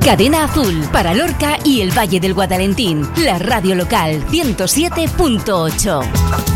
Cadena Azul, para Lorca y el Valle del Guadalentín. La radio local 107.8.